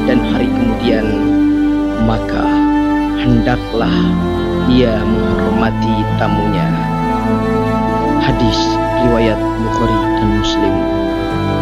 dan hari kemudian, maka hendaklah ia menghormati tamunya. Hadis riwayat Bukhari dan Muslim.